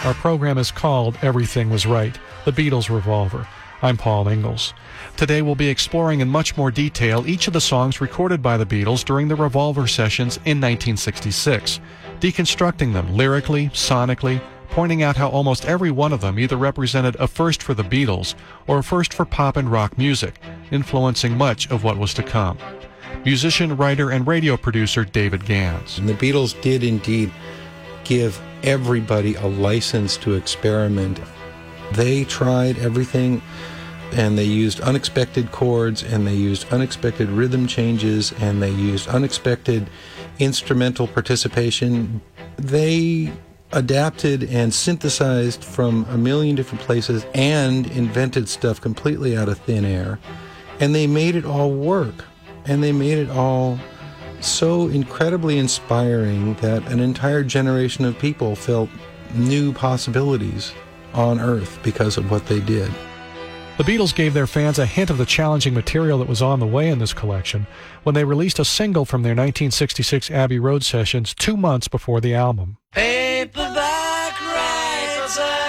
Our program is called Everything Was Right, The Beatles Revolver. I'm Paul Ingalls. Today we'll be exploring in much more detail each of the songs recorded by the Beatles during the Revolver sessions in 1966, deconstructing them lyrically, sonically, pointing out how almost every one of them either represented a first for the Beatles or a first for pop and rock music, influencing much of what was to come. Musician, writer, and radio producer David Gans. And the Beatles did indeed give everybody a license to experiment. They tried everything, and they used unexpected chords, and they used unexpected rhythm changes, and they used unexpected instrumental participation. They adapted and synthesized from a million different places and invented stuff completely out of thin air. And they made it all work. And they made it all so incredibly inspiring that an entire generation of people felt new possibilities on Earth because of what they did. The Beatles gave their fans a hint of the challenging material that was on the way in this collection when they released a single from their 1966 Abbey Road sessions 2 months before the album. Paperback writer.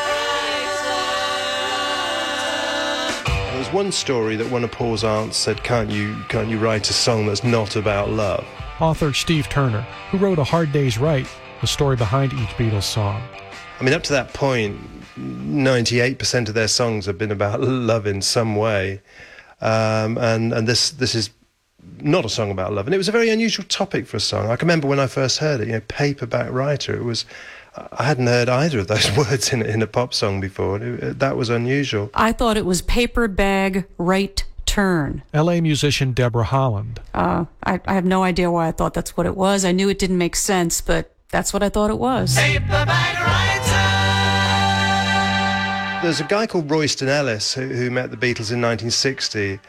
There's one story that one of Paul's aunts said, can't you write a song that's not about love? Author Steve Turner, who wrote A Hard Day's Right, the story behind each Beatles song. I mean, up to that point, 98% of their songs have been about love in some way. And this is not a song about love. And it was a very unusual topic for a song. I can remember when I first heard it, paperback writer. I hadn't heard either of those words in a pop song before. That was unusual. I thought it was paper bag right turn. L.A. musician Deborah Holland. I have no idea why I thought that's what it was. I knew it didn't make sense, but that's what I thought it was. Paperback writer. There's a guy called Royston Ellis who met the Beatles in 1960.